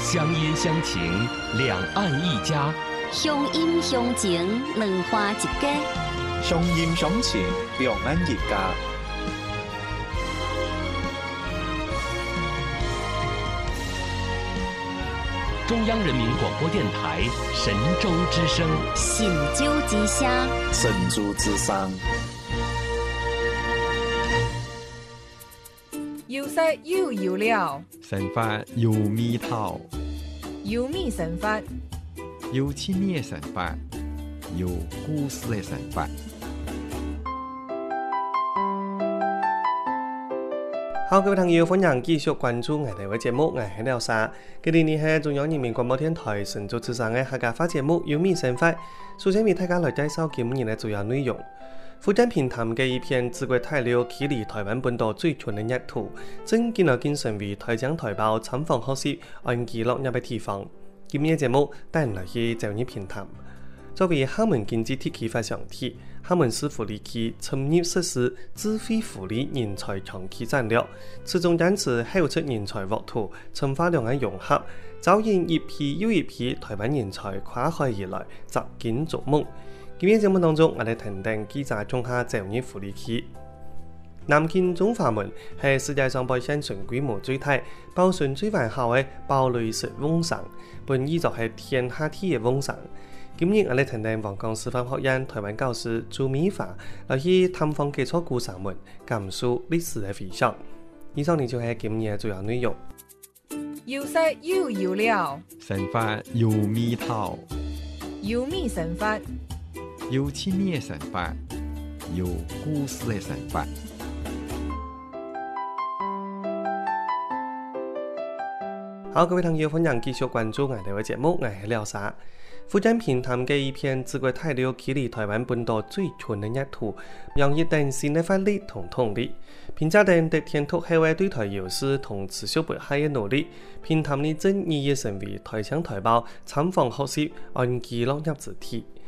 乡音乡情，两岸一家； 乡音乡情，两花一家； 乡音乡情，两岸一家。 中央人民广播电台神州之声， 神州之声， 神州之声。 有色又有料， 神法有味道， 有味神法， 有趣味的神法，有故事的神法。 好，各位朋友，歡迎繼續關注我哋嘅節目，我係廖沙。今日係中央人民廣播電台神州之聲嘅客家話節目《有味神法》。首先為大家來介紹今日嘅主要內容。福建平潭嘅一片自國大陸距離台灣本島最近嘅熱土，正見到建成為台江台胞參訪學習安居樂業嘅地方。今日嘅節目帶嚟去就業平潭。作為廈門經濟特區發祥地，廈門市福利區參與實施智慧福利人才長期戰略，始終堅持開出人才沃土，深化兩岸融合，招引一批又一批台灣人才跨海而來，扎根逐夢。今日節目當中，我哋聽聽記者種下就業福利區。南京中華門係世界上保險純規模最大、保險最完善嘅堡壘式網站，本意就係天下第一網站。今日我哋聽聽黃岡師範學院台灣教師朱美華來去探訪基礎古城門，感受歷史嘅分享。以上呢就係今日嘅主要內容。 有色又有料， 神法有味道， 有味神法， 有趣味的神法，有故事的神法。 好，各位朋友，歡迎繼續關注我哋嘅節目，我係廖沙。福建平潭嘅一片自國大陸距離台灣本島最近嘅熱土，洋溢定新嘅發力同動力。並且定得天土後嘅對台優勢同持續不懈嘅努力，平潭呢正日益成為台江台胞參訪學習安居樂業之地。